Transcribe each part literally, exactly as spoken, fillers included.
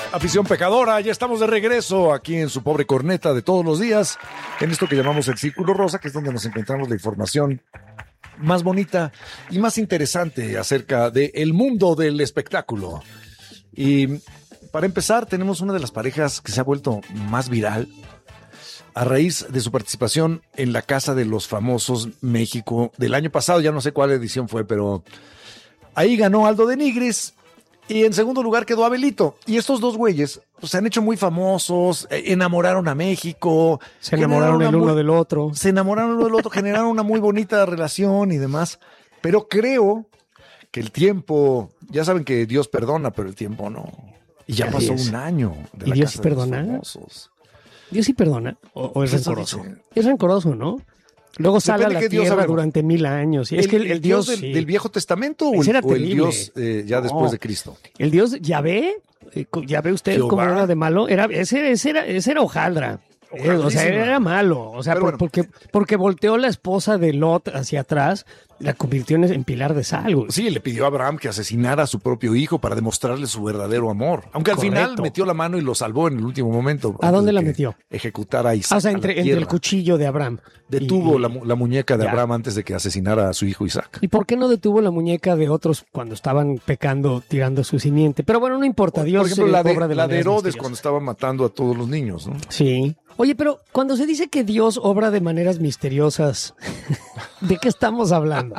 Afición pecadora, ya estamos de regreso aquí en su pobre corneta de todos los días, en esto que llamamos el Círculo Rosa, que es donde nos encontramos la información más bonita y más interesante acerca del mundo del espectáculo. Y para empezar, tenemos una de las parejas que se ha vuelto más viral a raíz de su participación en la Casa de los Famosos México del año pasado. Ya no sé cuál edición fue, pero ahí ganó Aldo de Nigris. Y en segundo lugar quedó Abelito. Y estos dos güeyes pues, se han hecho muy famosos, eh, enamoraron a México. Se enamoraron el uno muy, del otro. Se enamoraron uno del otro, generaron una muy bonita relación y demás. Pero creo que el tiempo, ya saben que Dios perdona, pero el tiempo no. Y ya pasó un año de la ¿Y Dios Casa perdona? de los Famosos. ¿Dios sí perdona? ¿O, o es Eso rencoroso? dice. Es rencoroso, ¿no? Luego sale a la Depende qué Dios tierra hablemos. durante mil años. Y es ¿El, que el, el Dios, del, sí. del Viejo Testamento o Ese el, era o el terrible. Dios eh, ya No. después de Cristo? El Dios, ya ve, eh, ya ve usted Jehová. cómo era de malo. Era, ese, ese era, ese era hojaldra. Eh, o sea, era malo. O sea, Pero por- bueno. porque, porque volteó la esposa de Lot hacia atrás, la convirtió en, en pilar de sal. güey. Sí, le pidió a Abraham que asesinara a su propio hijo para demostrarle su verdadero amor. Aunque al Correcto. final metió la mano y lo salvó en el último momento. ¿A antes dónde de la que metió? Ejecutara a Isaac. Ah, o sea, a la entre, entre tierra. el cuchillo de Abraham. Detuvo Y- la, mu- la muñeca de Ya. Abraham antes de que asesinara a su hijo Isaac. ¿Y por qué no detuvo la muñeca de otros cuando estaban pecando, tirando su simiente? Pero bueno, no importa, Dios Por ejemplo, eh, la de, obra de la de maneras Herodes misteriosas. cuando estaba matando a todos los niños, ¿no? Sí. Oye, pero cuando se dice que Dios obra de maneras misteriosas, ¿de qué estamos hablando?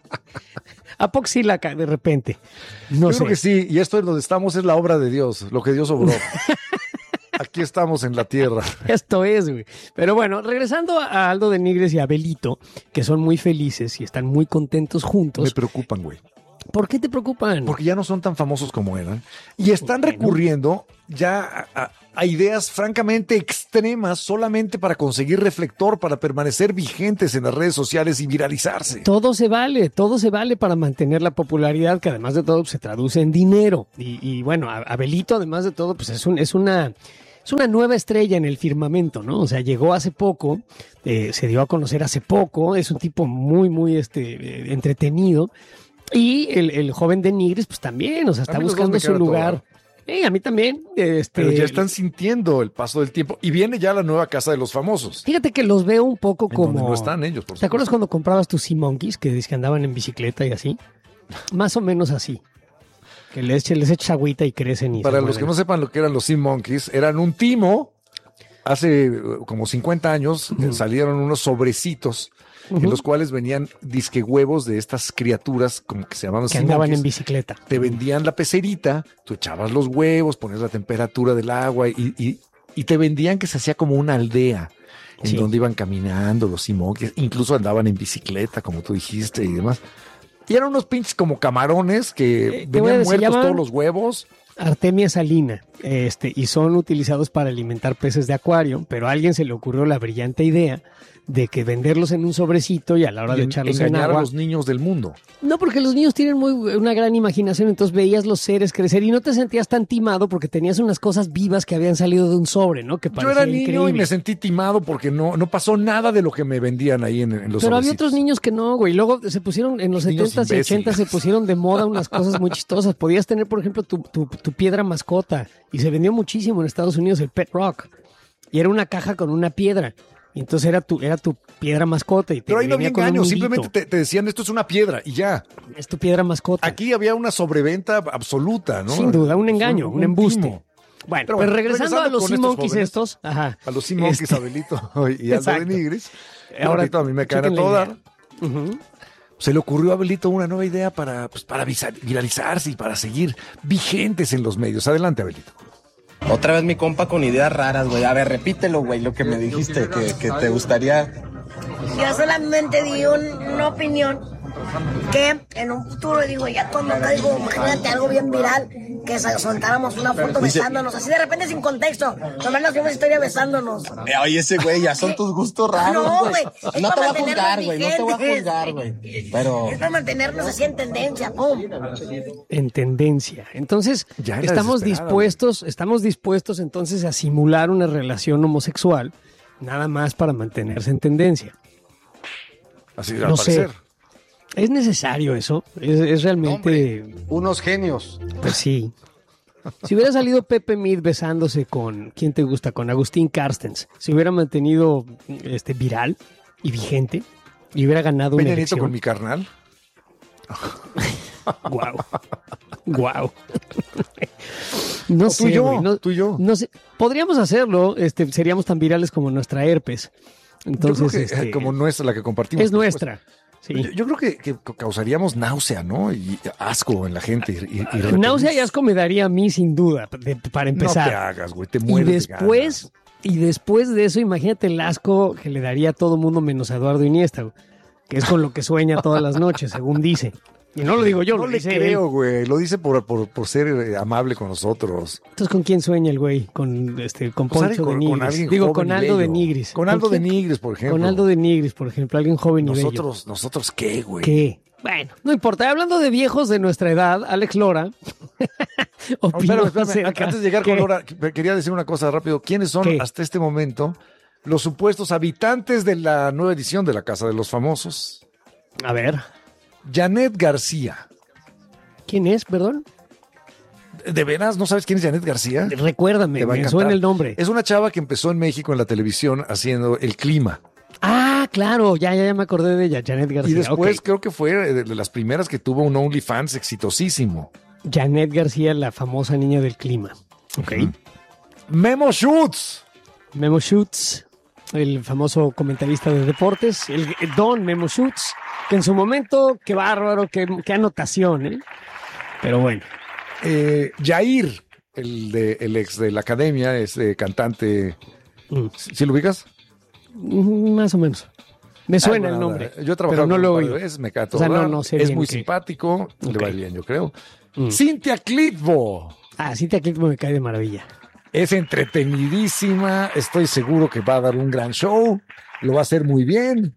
¿A poco sí la ca- de repente? No Yo sé. creo que sí, y esto es donde estamos es la obra de Dios, lo que Dios obró. Aquí estamos en la tierra. Esto es, güey. Pero bueno, regresando a Aldo de Nigris y a Abelito, que son muy felices y están muy contentos Me juntos. preocupan, güey. ¿Por qué te preocupan? Porque ya no son tan famosos como eran. Y están recurriendo ya a, a- a ideas francamente extremas solamente para conseguir reflector, para permanecer vigentes en las redes sociales y viralizarse. Todo se vale, todo se vale para mantener la popularidad, que además de todo se traduce en dinero. Y, y bueno, a- Abelito, además de todo, pues es, un, es una... Es una nueva estrella en el firmamento, ¿no? O sea, llegó hace poco, eh, se dio a conocer hace poco, es un tipo muy, muy este, eh, entretenido. Y el, el joven de Nigris, pues también, o sea, está A mí los dos buscando me su queda lugar. Eh, a mí también. Este, Pero ya están sintiendo el paso del tiempo. Y viene ya la nueva casa de los famosos. Fíjate que los veo un poco En donde como... no están ellos, por ¿Te acuerdas supuesto. cuando comprabas tus Sea Monkeys, que dices que andaban en bicicleta y así? Más o menos así. Que les, eche- les echas agüita y crecen y Para se los que mueven. no sepan lo que eran los Sea Monkeys, eran un timo. Hace eh, como cincuenta años eh, salieron unos sobrecitos en los cuales venían disque huevos de estas criaturas como que se llamaban Que Sea andaban Monkeys. en bicicleta. Te vendían la pecerita, tú echabas los huevos, ponías la temperatura del agua y, y, y te vendían que se hacía como una aldea en Sí. donde iban caminando los Sea Monkeys, incluso andaban en bicicleta, como tú dijiste y demás. Y eran unos pinches como camarones que Eh, te voy a venían decir, muertos llaman- todos los huevos. Artemia salina, este, y son utilizados para alimentar peces de acuario, pero a alguien se le ocurrió la brillante idea de que venderlos en un sobrecito y a la hora Y de en- echarlos en engañar a agua. los niños del mundo. No, porque los niños tienen muy una gran imaginación, entonces veías los seres crecer y no te sentías tan timado porque tenías unas cosas vivas que habían salido de un sobre, ¿no? Que Yo parecía era niño increíble. y me sentí timado porque no, no pasó nada de lo que me vendían ahí en, en los Pero había sobrecitos. otros niños que no, güey. Luego se pusieron, en los Niños setentas y imbéciles. ochentas se pusieron de moda unas cosas muy chistosas. Podías tener, por ejemplo, tu, tu, tu piedra mascota. Y se vendió muchísimo en Estados Unidos el Pet Rock. Y era una caja con una piedra. Y entonces era tu, era tu piedra mascota. Y te Pero ahí no había venía con un engaño, hilito. simplemente te, te decían esto es una piedra y ya. Es tu piedra mascota. Aquí había una sobreventa absoluta, ¿no? Sin duda, un engaño, un, embuste. timo. Bueno, Pero pues bueno, regresando, regresando a los con Sea estos Monkeys jóvenes, estos. Ajá. A los Sea Monkeys, Este, Abelito y Aldo de Exacto. Nigris. Ahora, Ahora, a mí me caen a chequen la todo idea. dar. Ujú. Se le ocurrió a Abelito una nueva idea para, pues, para visa- viralizarse y para seguir vigentes en los medios. Adelante, Abelito. Otra vez mi compa con ideas raras, güey. A ver, repítelo, güey, lo que me dijiste, que, que te gustaría. Yo solamente di un- una opinión que en un futuro, digo, ya cuando acá digo, imagínate algo bien viral, que sa- soltáramos una foto Dice- besándonos, así de repente sin contexto, nomás nos una historia besándonos. Eh, oye, ese güey, ya son tus gustos raros, No, güey. güey, es No te para voy a juzgar, mantenernos güey, no te voy a vigentes. juzgar, güey. Pero. Es para mantenernos así en tendencia, pum. En tendencia. Entonces, Ya era estamos desesperada, dispuestos, estamos dispuestos entonces a simular una relación homosexual, nada más para mantenerse en tendencia. Así, al No sé. parecer. ¿Es necesario eso? ¿Es, es realmente...? Unos genios. Pues sí. Si hubiera salido Pepe Mid besándose con, ¿quién te gusta? Con Agustín Carstens, se hubiera mantenido este, viral y vigente y hubiera ganado Peña una Nieto elección. con mi carnal. Guau. Guau. No O sé, tú y yo, güey, no, tú y yo. no sé. Podríamos hacerlo, este, seríamos tan virales como nuestra herpes. Entonces, yo creo que, este, eh, como nuestra, la que compartimos. es por nuestra. Sí. supuesto. Yo, yo creo que, que causaríamos náusea, ¿no? Y asco en la gente. Y, y- y Náusea y repelús. asco me daría a mí sin duda, de- para No empezar. te hagas, güey, te y mueres de después, ganas. y después de eso, imagínate el asco que le daría a todo mundo menos a Eduardo Iniesta, güey, que es con lo que sueña todas las noches, según dice. Y no lo digo yo, No lo le dice él. creo, güey. Lo dice por, por, por ser eh, amable con nosotros. Entonces, ¿con quién sueña el güey? Con este, con Pues, Poncho con, de Nigris. con alguien Digo, joven con y Aldo de bello. Nigris. Con Aldo de quién? Nigris, por ejemplo. Con Aldo de Nigris, por ejemplo, alguien joven y bello. Nosotros, ¿nosotros qué, güey? ¿Qué? Bueno, no importa. Hablando de viejos de nuestra edad, Alex Lora Oh, opinó espérame, espérame. acerca- Antes de llegar ¿Qué? con Laura, que- quería decir una cosa rápido. ¿Quiénes son ¿Qué? hasta este momento los supuestos habitantes de la nueva edición de la Casa de los Famosos? A ver, Janet García. ¿quién es, perdón? ¿De veras no sabes quién es Janet García? Recuérdame, Te va a me encantar. suena el nombre. Es una chava que empezó en México en la televisión haciendo el clima. Ah, claro, ya, ya, ya me acordé de ella, Janet García. Y después ok. creo que fue de las primeras que tuvo un OnlyFans exitosísimo. Janet García, la famosa niña del clima. Ok. Memo Schutz. Memo Schutz, el famoso comentarista de deportes, el, el don Memo Schutz, que en su momento, qué bárbaro, qué, qué anotación, ¿eh? Pero bueno, Eh, Jair, el, de, el ex de la academia, es eh, cantante. mm, ¿Sí lo ubicas? mm, más o menos. Me suena Ah, el bueno, nombre, Yo he trabajado pero no con lo un he par de oído. veces, me cae a O todo sea, no, dar, no sé es bien muy qué. simpático, le Ok. va bien, yo creo. Mm. Cintia Clitbo. Ah, Cintia Clitbo me cae de maravilla. Es entretenidísima, estoy seguro que va a dar un gran show, lo va a hacer muy bien.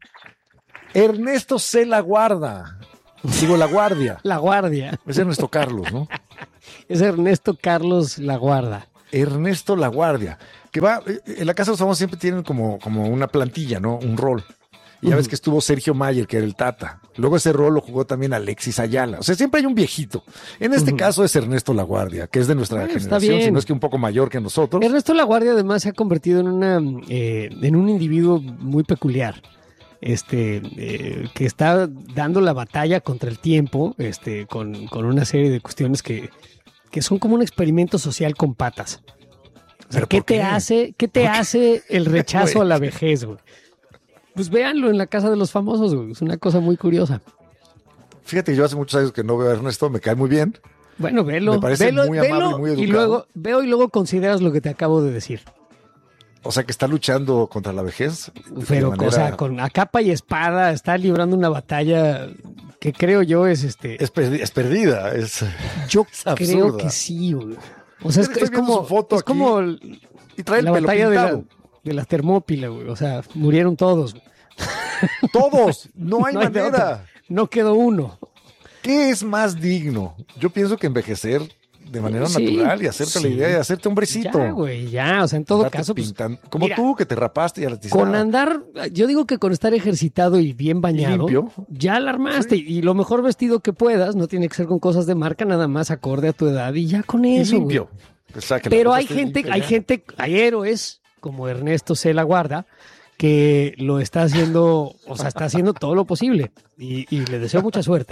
Ernesto C. La Guarda, digo La Guardia, La Guardia, es Ernesto Carlos, ¿no? es Ernesto Carlos La Guarda. Ernesto La Guardia, que va, eh, en la Casa de los Famosos siempre tienen como, como una plantilla, ¿no? Un rol. Y ya ves que estuvo Sergio Mayer, que era el Tata. Luego ese rol lo jugó también Alexis Ayala. O sea, siempre hay un viejito. En este caso es Ernesto La Guardia, que es de nuestra Bueno, está generación, bien. si no es que un poco mayor que nosotros. Ernesto La Guardia además se ha convertido en una eh, en un individuo muy peculiar. Este eh, que está dando la batalla contra el tiempo, este, con, con una serie de cuestiones que, que son como un experimento social con patas. O sea, ¿Pero ¿qué, por te qué? hace, ¿qué te hace el rechazo Güey. a la vejez, güey? Pues véanlo en la Casa de los Famosos, güey. Es una cosa muy curiosa. Fíjate, yo hace muchos años que no veo a Ernesto, me cae muy bien. Bueno, velo. Me parece velo, muy amable velo y muy y educado. luego veo y luego consideras lo que te acabo de decir. O sea, que está luchando contra la vejez. de Pero, manera- o sea, con a capa y espada está librando una batalla que creo yo es este. es, perdi- es perdida. Es, yo es creo absurda. que sí, güey. O sea, es, Estoy es viendo como, su foto es aquí como el- y trae el la pelo batalla de la, pintado. de las Termópilas, güey. O sea, murieron todos. güey. Todos, no hay No hay de manera. otra. No quedó uno. ¿Qué es más digno? Yo pienso que envejecer de manera Sí, natural y hacerte sí. la idea de hacerte hombrecito. Ya, güey, ya. O sea, en todo Andarte caso, pues, pintando. Como mira, tú, que te rapaste y a la con andar, yo digo que con estar ejercitado y bien bañado, limpio. ya la armaste. Y lo mejor vestido que puedas, no tiene que ser con cosas de marca, nada más acorde a tu edad y ya con y eso. güey. limpio. O sea, que la Pero cosa hay esté gente, limpia hay ya. gente, hay héroes como Ernesto C. La Guarda que lo está haciendo, o sea, está haciendo todo lo posible y, y le deseo mucha suerte.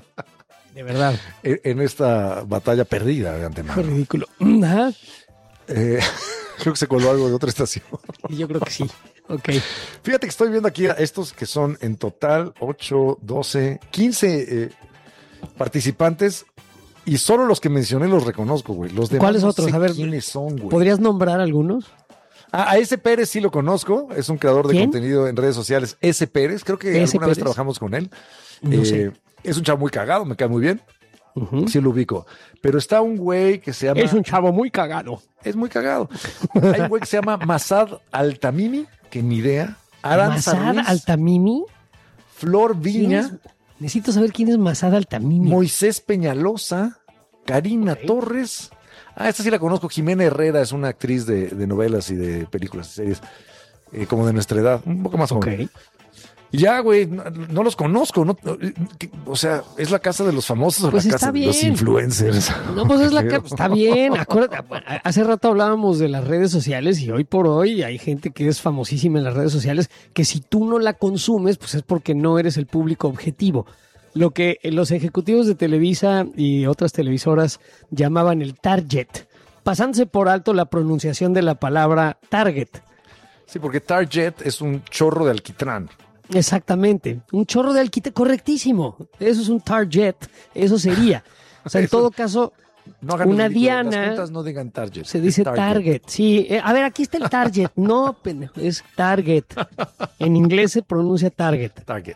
De verdad, En en esta batalla perdida de qué antemano. ridículo. Ajá, Eh, creo que se coló algo de otra estación. y yo creo que sí. Ok. Fíjate que estoy viendo aquí a estos que son en total ocho, doce, quince eh, participantes y solo los que mencioné los reconozco, güey. Los demás ¿Cuáles no otros? sé A ver, quiénes son, güey. ¿Podrías nombrar algunos? Ah, a ese Pérez sí lo conozco, es un creador de ¿Quién? contenido en redes sociales. Ese Pérez, creo que ¿Ese alguna vez Pérez? trabajamos con él. No Eh, sé. Es un chavo muy cagado, me cae muy bien. Ujú. Sí lo ubico. Pero está un güey que se llama... Es un chavo muy cagado. Es muy cagado. Hay un güey que se llama Masad Altamimi, que ni idea. Aranza Masad Ruiz, Altamimi. Flor ¿Quién Viña, es? Necesito saber quién es Masad Altamimi. Moisés Peñalosa, Karina Ok. Torres. Ah, esta sí la conozco. Jimena Herrera es una actriz de, de novelas y de películas y series, eh, como de nuestra edad, un poco más Ok. joven. Y ya, güey, no, no los conozco. No, no, o sea, ¿es la casa de los famosos o Pues la está casa bien. de los influencers? No, pues es la que está bien. Acuérdate, hace rato hablábamos de las redes sociales y hoy por hoy hay gente que es famosísima en las redes sociales que si tú no la consumes, pues es porque no eres el público objetivo. Lo que los ejecutivos de Televisa y otras televisoras llamaban el target, pasándose por alto la pronunciación de la palabra target. Sí, porque Target es un chorro de alquitrán. Exactamente, un chorro de alquitrán, correctísimo. Eso es un target, eso sería. O sea, en todo caso, No hagan una el ridículo. Las diana cuentas no digan Target. se dice es target. Sí, eh, a ver, aquí está el target. No, pendejo, es target. En inglés se pronuncia target. Target.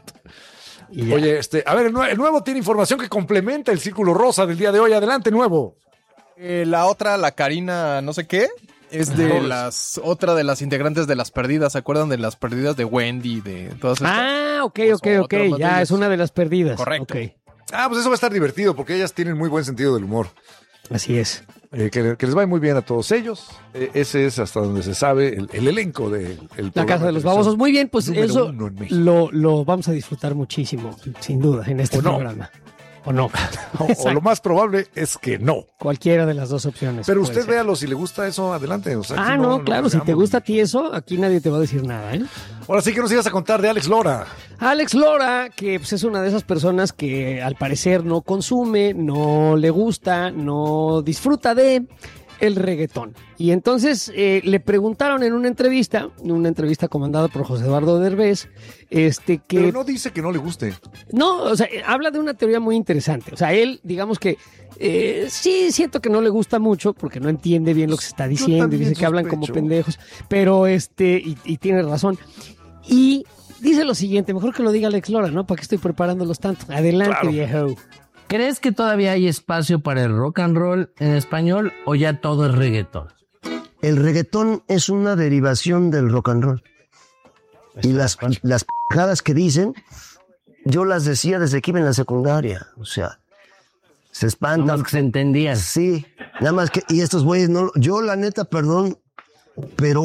Y ya. Oye, este, a ver, el, nue- el nuevo tiene información que complementa el círculo rosa del día de hoy. Adelante, nuevo. Eh, la otra, la Karina, no sé qué, es de las otra de las integrantes de Las Perdidas. ¿Se acuerdan de Las Perdidas de Wendy, de todas estas? Ah, ok, Pues ok, ok. otra más de Ya ellas. es una de las perdidas. Correcto. Ok, Ah, pues eso va a estar divertido porque ellas tienen muy buen sentido del humor. así es. Eh, que, que les va muy bien a todos ellos. Eh, ese es hasta donde se sabe el, el elenco de el La Casa de los Babosos. Muy bien, pues número eso uno en México. lo, lo vamos a disfrutar muchísimo, sin duda, en este O no. programa. O no. O, o lo más probable es que no. Cualquiera de las dos opciones. Pero puede usted ser. véalo, si le gusta eso, adelante. O sea, Ah, aquí no, claro, si te pegamos. gusta a ti eso, aquí nadie te va a decir nada, ¿eh? Ahora sí que nos ibas a contar de Alex Lora. Alex Lora, que pues, es una de esas personas que al parecer no consume, no le gusta, no disfruta de el reggaetón. Y entonces eh, le preguntaron en una entrevista, una entrevista comandada por José Eduardo Derbez, este que... Pero no dice que no le guste. No, o sea, habla de una teoría muy interesante. O sea, él, digamos que eh, sí siento que no le gusta mucho porque no entiende bien lo que se está diciendo y también dice que hablan como sospecho. pendejos, pero este, y, y tiene razón. Y dice lo siguiente, mejor que lo diga Alex Lora, ¿no? ¿Para qué estoy preparándolos tanto? Adelante, Claro. viejo. ¿Crees que todavía hay espacio para el rock and roll en español o ya todo es reggaetón? El reggaetón es una derivación del rock and roll. Y las, las p***jadas que dicen, yo las decía desde que iba en la secundaria. O sea, se No espantan. más que se entendían. Sí, nada más que, y estos güeyes no, yo la neta, perdón, pero